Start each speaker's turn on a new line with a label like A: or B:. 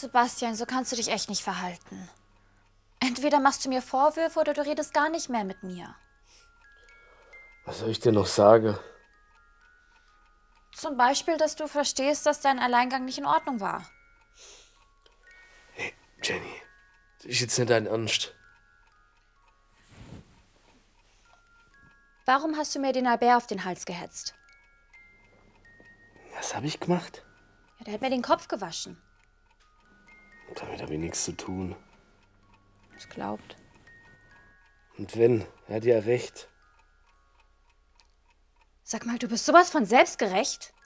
A: Sebastian, so kannst du dich echt nicht verhalten. Entweder machst du mir Vorwürfe oder du redest gar nicht mehr mit mir.
B: Was soll ich dir noch sagen?
A: Zum Beispiel, dass du verstehst, dass dein Alleingang nicht in Ordnung war.
B: Hey, Jenny, das ist jetzt nicht dein Ernst.
A: Warum hast du mir den Albert auf den Hals gehetzt?
B: Was habe ich gemacht?
A: Ja, der hat mir den Kopf gewaschen.
B: Damit habe ich nichts zu tun.
A: Das glaubt.
B: Und wenn, er hat ja recht.
A: Sag mal, du bist sowas von selbstgerecht.